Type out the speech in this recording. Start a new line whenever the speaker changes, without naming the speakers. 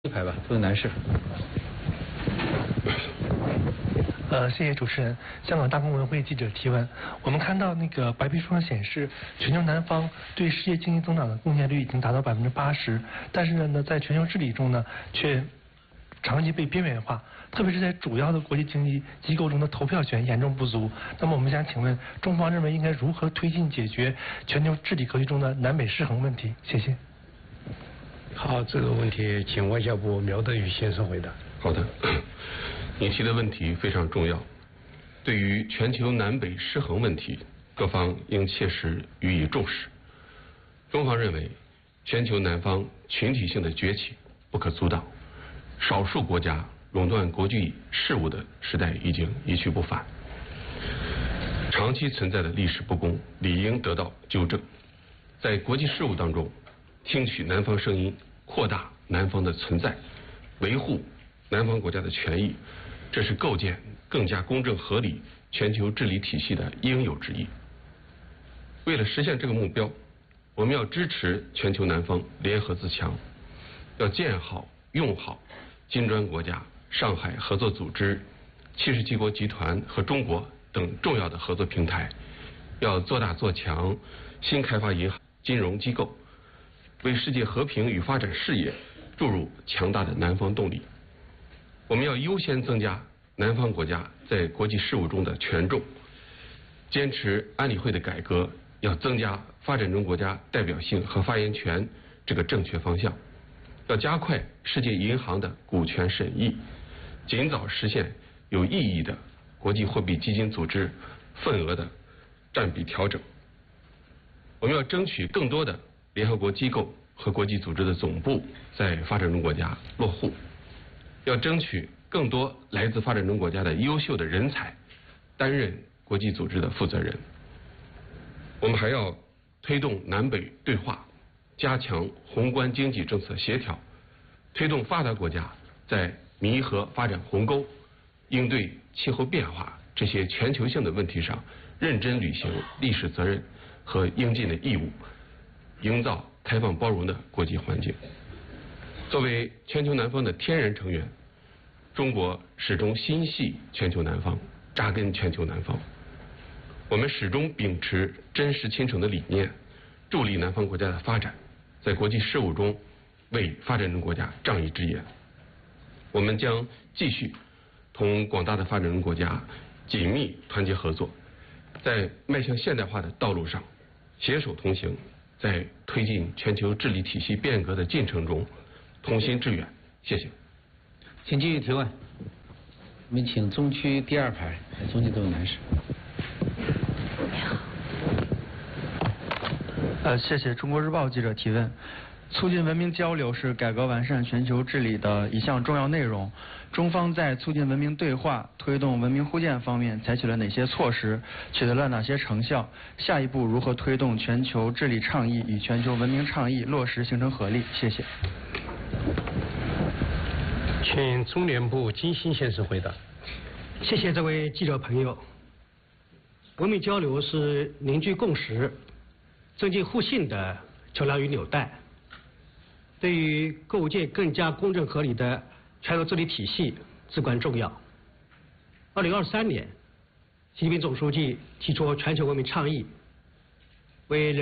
一排吧，这位男士。
谢谢主持人。香港大公文汇记者提问：我们看到那个白皮书上显示，全球南方对世界经济增长的贡献率已经达到80%，但是呢，在全球治理中呢，却长期被边缘化，特别是在主要的国际经济机构中的投票权严重不足。那么我们想请问，中方认为应该如何推进解决全球治理格局中的南北失衡问题？谢谢。
好，这个问题请外交部苗德宇先生回答。
好的，你提的问题非常重要。对于全球南北失衡问题，各方应切实予以重视。中方认为，全球南方群体性的崛起不可阻挡，少数国家垄断国际事务的时代已经一去不返。长期存在的历史不公理应得到纠正。在国际事务当中，听取南方声音，扩大南方的存在，维护南方国家的权益，这是构建更加公正合理全球治理体系的应有之义。为了实现这个目标，我们要支持全球南方联合自强，要建好用好金砖国家、上海合作组织、77国集团和中国等重要的合作平台，要做大做强新开发银行、金融机构，为世界和平与发展事业注入强大的南方动力。我们要优先增加南方国家在国际事务中的权重，坚持安理会的改革，要增加发展中国家代表性和发言权这个正确方向，要加快世界银行的股权审议，尽早实现有意义的国际货币基金组织份额的占比调整。我们要争取更多的联合国机构和国际组织的总部在发展中国家落户，要争取更多来自发展中国家的优秀的人才担任国际组织的负责人。我们还要推动南北对话，加强宏观经济政策协调，推动发达国家在弥合发展鸿沟、应对气候变化这些全球性的问题上认真履行历史责任和应尽的义务，营造开放包容的国际环境。作为全球南方的天然成员，中国始终心系全球南方，扎根全球南方。我们始终秉持真实亲诚的理念，助力南方国家的发展，在国际事务中为发展中国家仗义执言。我们将继续同广大的发展中国家紧密团结合作，在迈向现代化的道路上携手同行，在推进全球治理体系变革的进程中同心致远。谢谢。
请继续提问。我们请中区第二排中间这位男士。
谢谢中国日报记者提问。促进文明交流是改革完善全球治理的一项重要内容。中方在促进文明对话、推动文明互鉴方面采取了哪些措施？取得了哪些成效？下一步如何推动全球治理倡议与全球文明倡议落实形成合力？谢谢。
请中联部金星先生回答。
谢谢这位记者朋友。文明交流是凝聚共识、增进互信的桥梁与纽带，对于构建更加公正合理的全球治理体系至关重要。2023年，习近平总书记提出全球文明倡议，为人